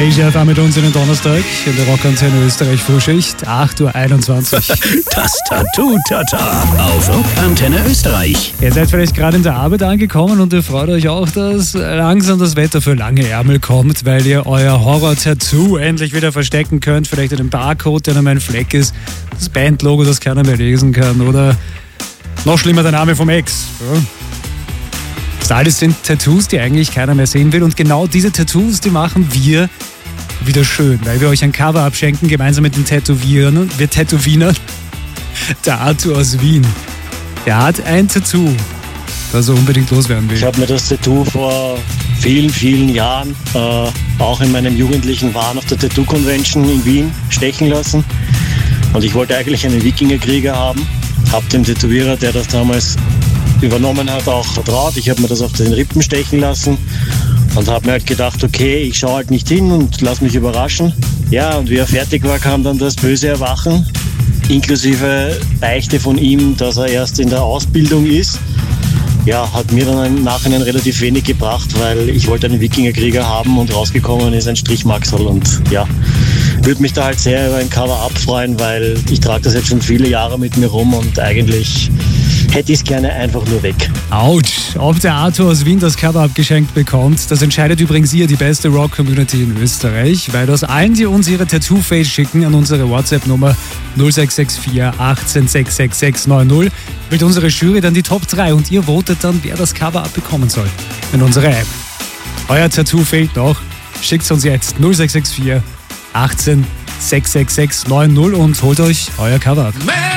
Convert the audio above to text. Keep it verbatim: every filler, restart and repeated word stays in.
Asia war mit uns in den Donnerstag in der Rockantenne Österreich Frühschicht, acht Uhr einundzwanzig. Das Tattoo-Tata auf Rockantenne Österreich. Ihr seid vielleicht gerade in der Arbeit angekommen und ihr freut euch auch, dass langsam das Wetter für lange Ärmel kommt, weil ihr euer Horror-Tattoo endlich wieder verstecken könnt. Vielleicht in einem Barcode, der nur ein Fleck ist, das Bandlogo, das keiner mehr lesen kann, oder noch schlimmer der Name vom Ex. Ja. Das alles sind Tattoos, die eigentlich keiner mehr sehen will. Und genau diese Tattoos, die machen wir wieder schön, weil wir euch ein Cover abschenken, gemeinsam mit den Tätowierern. Wir Tätowierer. Der Arthur aus Wien. Der hat ein Tattoo, das er unbedingt loswerden will. Ich habe mir das Tattoo vor vielen, vielen Jahren, äh, auch in meinem jugendlichen Wahn auf der Tattoo-Convention in Wien, stechen lassen. Und ich wollte eigentlich einen Wikingerkrieger haben. Habe dem Tätowierer, der das damals übernommen hat, auch vertraut. Ich habe mir das auf den Rippen stechen lassen und habe mir halt gedacht, okay, ich schaue halt nicht hin und lass mich überraschen. Ja, und wie er fertig war, kam dann das böse Erwachen, inklusive Beichte von ihm, dass er erst in der Ausbildung ist. Ja, hat mir dann im Nachhinein relativ wenig gebracht, weil ich wollte einen Wikingerkrieger haben und rausgekommen ist ein Strichmaxel. Und ja, würde mich da halt sehr über ein Cover-Up freuen, weil ich trage das jetzt schon viele Jahre mit mir rum und eigentlich hätte ich es gerne einfach nur weg. Autsch, ob der Arthur aus Wien das Cover abgeschenkt bekommt, das entscheidet übrigens ihr, die beste Rock-Community in Österreich, weil aus allen, die uns ihre Tattoo-Face schicken an unsere WhatsApp-Nummer null sechs sechs vier achtzehn sechs sechs sechs neun null, wählt unsere Jury dann die Top drei und ihr votet dann, wer das Cover abbekommen soll in unserer App. Euer Tattoo fehlt noch, schickt uns jetzt null sechs sechs vier achtzehn sechs sechs sechs neun null und holt euch euer Cover ab.